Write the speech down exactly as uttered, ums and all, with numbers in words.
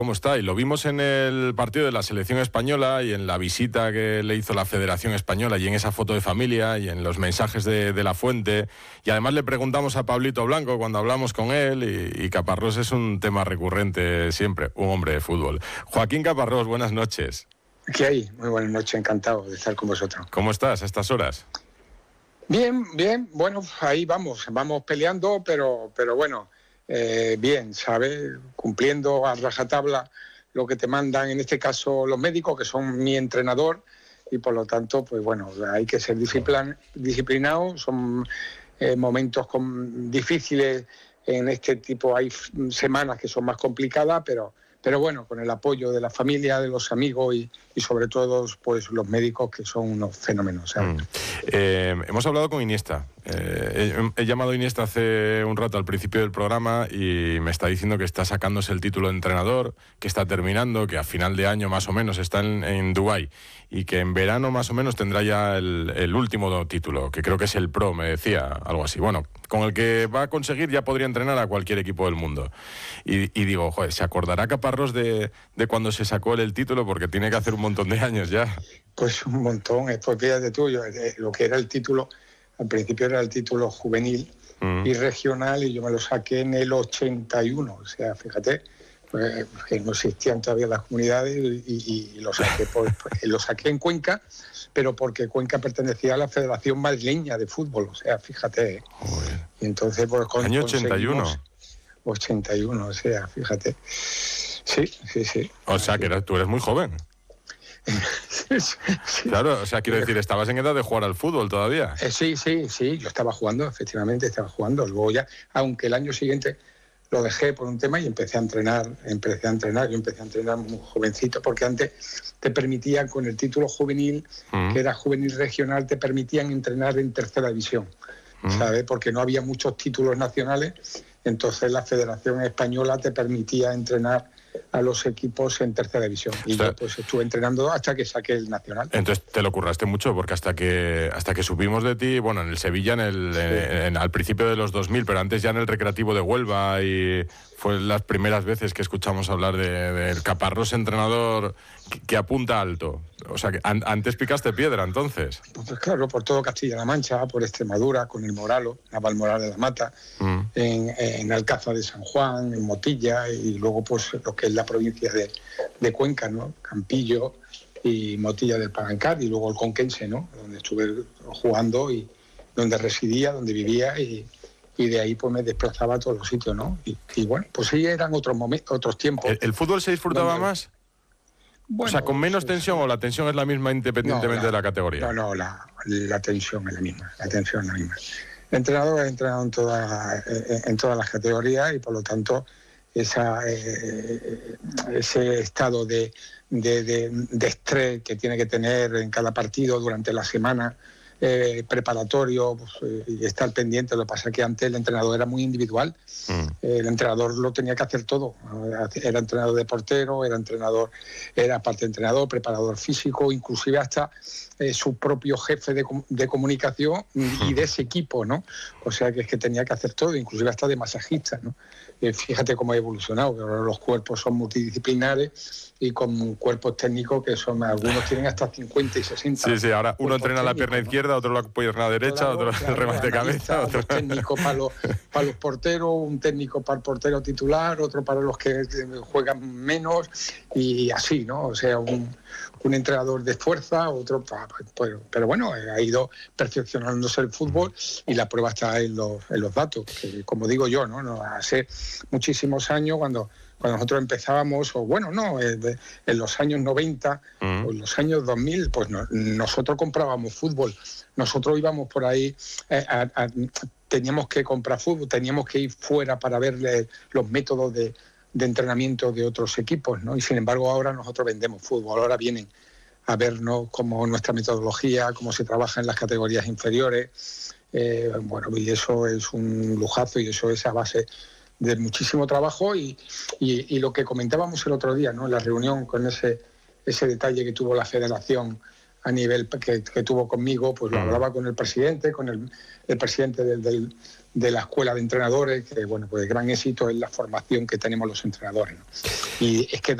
¿Cómo está? Y lo vimos en el partido de la selección española y en la visita que le hizo la Federación Española y en esa foto de familia y en los mensajes de, de La Fuente. Y además le preguntamos a Pablito Blanco cuando hablamos con él y, y Caparrós es un tema recurrente siempre, un hombre de fútbol. Joaquín Caparrós, buenas noches. ¿Qué hay? Muy buenas noches, encantado de estar con vosotros. ¿Cómo estás a estas horas? Bien, bien, bueno, ahí vamos, vamos peleando, pero, pero bueno, eh, bien, ¿sabes? Cumpliendo a rajatabla lo que te mandan, en este caso los médicos, que son mi entrenador, y por lo tanto, pues bueno, hay que ser disciplin- disciplinado, son eh, momentos con, difíciles en este tipo, hay semanas que son más complicadas, pero... Pero bueno, con el apoyo de la familia, de los amigos y, y sobre todo pues los médicos, que son unos fenómenos, ¿sabes? Mm. Eh, hemos hablado con Iniesta. Eh, he, he llamado a Iniesta hace un rato al principio del programa y me está diciendo que está sacándose el título de entrenador, que está terminando, que a final de año más o menos está en, en Dubái y que en verano más o menos tendrá ya el, el último título, que creo que es el Pro, me decía, algo así. Bueno, con el que va a conseguir ya podría entrenar a cualquier equipo del mundo. Y, y digo, joder, ¿se acordará Caparrós de, de cuando se sacó el título? Porque tiene que hacer un montón de años ya. Pues un montón, pues fíjate tú, yo, lo que era el título, al principio era el título juvenil mm. y regional, y yo me lo saqué en el ochenta y uno, o sea, fíjate, pues, que no existían todavía las comunidades y, y, y lo, saqué por, lo saqué en Cuenca, pero porque Cuenca pertenecía a la Federación Madrileña de Fútbol, o sea, fíjate. Joder. Y entonces, pues, con, año ochenta y uno. ochenta y uno, o sea, fíjate. Sí, sí, sí. O sea, que eres, tú eres muy joven. sí, sí. Claro, o sea, quiero decir, estabas en edad de jugar al fútbol todavía. Eh, sí, sí, sí, yo estaba jugando, efectivamente, estaba jugando. Luego ya, aunque el año siguiente lo dejé por un tema y empecé a entrenar, empecé a entrenar, yo empecé a entrenar muy jovencito, porque antes te permitían, con el título juvenil, mm. que era juvenil regional, te permitían entrenar en tercera división, mm. ¿sabes? Porque no había muchos títulos nacionales, entonces la Federación Española te permitía entrenar a los equipos en tercera división. Y o sea, yo pues estuve entrenando hasta que saqué el nacional. Entonces te lo curraste mucho, porque hasta que hasta que supimos de ti, bueno, en el Sevilla, en el, sí. en, en, al principio de los dos mil, pero antes ya en el Recreativo de Huelva, y fue las primeras veces que escuchamos hablar del de, de Caparrós entrenador que, que apunta alto. O sea, que an, antes picaste piedra, entonces. Pues claro, por todo Castilla-La Mancha, por Extremadura, con el Moralo, Naval Moral de la Mata, mm. en, en Alcázar de San Juan, en Motilla, y luego pues lo que es la provincia de, de Cuenca, ¿no? Campillo y Motilla del Palancar, y luego el Conquense, ¿no? Donde estuve jugando y donde residía, donde vivía, y, y de ahí pues me desplazaba a todos los sitios, ¿no? Y, y bueno, pues sí, eran otros momentos, otros tiempos. ¿El, el fútbol se disfrutaba donde, más? Bueno, o sea, ¿con menos sí, tensión sí. o la tensión es la misma independientemente no, la, de la categoría? No, no, la, la tensión es la misma, la tensión es la misma. El entrenador ha entrenado en, toda, en todas las categorías y por lo tanto esa, eh, ese estado de, de, de, de estrés que tiene que tener en cada partido durante la semana, eh, preparatorio, pues, eh, y estar pendiente. Lo que pasa es que antes el entrenador era muy individual. Mm. Eh, el entrenador lo tenía que hacer todo. Era entrenador de portero, era entrenador, era parte de entrenador, preparador físico, inclusive hasta eh, su propio jefe de, de comunicación y de ese equipo, ¿no? O sea que es que tenía que hacer todo, inclusive hasta de masajista, ¿no? Eh, fíjate cómo ha evolucionado, que ahora los cuerpos son multidisciplinares y con cuerpos técnicos que son, algunos tienen hasta cincuenta y sesenta. Sí, sí, ahora uno entrena la pierna izquierda, otro la pierna derecha, claro, otro claro, el remate de cabeza. Otro... Un técnico para los, para los porteros, un técnico para el portero titular, otro para los que juegan menos y así, ¿no? O sea, un, un entrenador de fuerza, otro para... Pues, pero bueno, ha ido perfeccionándose el fútbol y la prueba está en los, en los datos, que como digo yo, ¿no? no hace muchísimos años cuando... Cuando nosotros empezábamos, o bueno, no, en los años noventa mm. o en los años dos mil, pues no, nosotros comprábamos fútbol. Nosotros íbamos por ahí, eh, a, a, teníamos que comprar fútbol, teníamos que ir fuera para ver eh, los métodos de, de entrenamiento de otros equipos, ¿no? Y sin embargo ahora nosotros vendemos fútbol, ahora vienen a vernos cómo nuestra metodología, cómo se trabaja en las categorías inferiores, eh, bueno, y eso es un lujazo y eso es a base de muchísimo trabajo y, y, y lo que comentábamos el otro día, ¿no? En la reunión con ese, ese detalle que tuvo la Federación a nivel que, que tuvo conmigo, pues lo Mm. hablaba con el presidente, con el, el presidente del, del, de la escuela de entrenadores, que bueno, pues gran éxito es la formación que tenemos los entrenadores, ¿no? Y es que